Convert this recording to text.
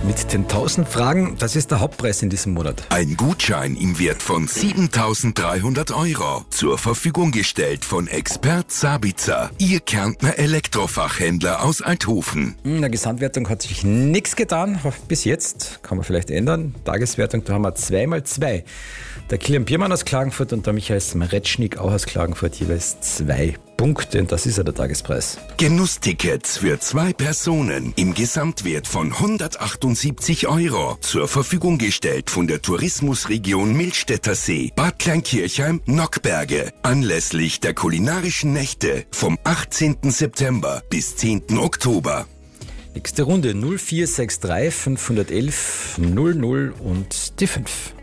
Mit den 1000 Fragen, das ist der Hauptpreis in diesem Monat. Ein Gutschein im Wert von 7.300 Euro. Zur Verfügung gestellt von Expert Sabitzer, Ihr Kärntner Elektrofachhändler aus Althofen. In der Gesamtwertung hat sich nichts getan. Bis jetzt, kann man vielleicht ändern. Tageswertung, da haben wir 2x2. Der Kilian Biermann aus Klagenfurt und der Michael Smaretschnik auch aus Klagenfurt, jeweils 2 Punkte. Und das ist ja der Tagespreis. Genusstickets für 2 Personen im Gesamtwert von 178 Euro. Zur Verfügung gestellt von der Tourismusregion Millstätter See, Bad Kleinkirchheim, Nockberge. Anlässlich der kulinarischen Nächte vom 18. September bis 10. Oktober. Nächste Runde 0463 511 00 und die 5.